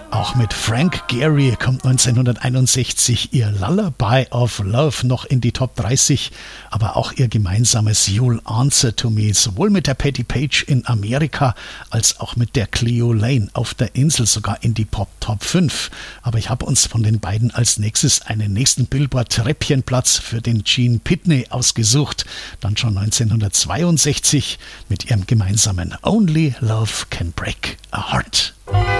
Auch mit Frank Gehry kommt 1961 ihr Lullaby of Love noch in die Top 30, aber auch ihr gemeinsames You'll Answer to Me, sowohl mit der Patti Page in Amerika als auch mit der Cleo Lane auf der Insel sogar in die Pop Top 5. Aber ich habe uns von den beiden als nächstes einen nächsten Billboard-Treppchenplatz für den Gene Pitney ausgesucht, dann schon 1962 mit ihrem gemeinsamen Only Love Can Break a Heart.